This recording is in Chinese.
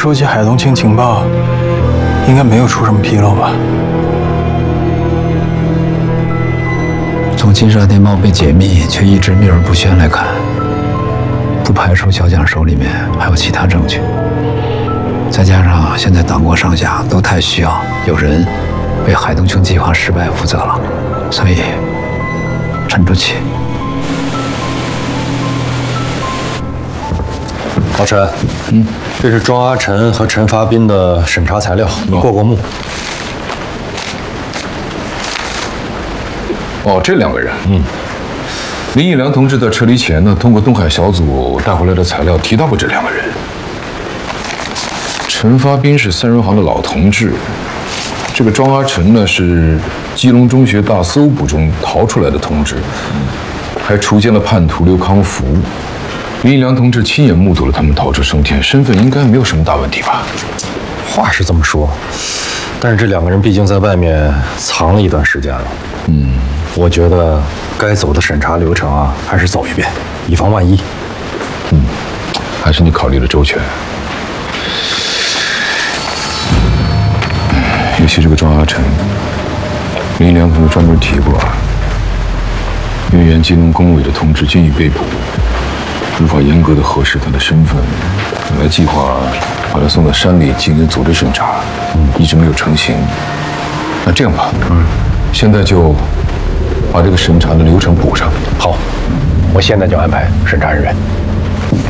收集海东青情报，应该没有出什么纰漏吧？ 从金沙电报被解密却一直秘而不宣来看，不排除小蒋手里面还有其他证据。再加上现在党国上下都太需要有人为海东青计划失败负责了，所以沉住气。 老陈，这是庄阿晨和陈发斌的审查材料，你过目。 哦，这两个人，林义良同志在撤离前呢，通过东海小组带回来的材料提到过这两个人。陈发斌是三人行的老同志，这个庄阿晨呢是基隆中学大搜捕中逃出来的同志，还除奸了叛徒刘康福。林义良同志亲眼目睹了他们逃出升天，身份应该没有什么大问题吧？ 话是这么说，但是这两个人毕竟在外面藏了一段时间了。我觉得该走的审查流程啊，还是走一遍，以防万一。 还是你考虑的周全。尤其这个庄阿晨，林义良同志专门提过，因原基隆工委的同志均已被捕，无法严格的核实他的身份，本来计划把他送到山里进行组织审查，一直没有成型。那这样吧，现在就把这个审查的流程补上。 好，我现在就安排审查人员。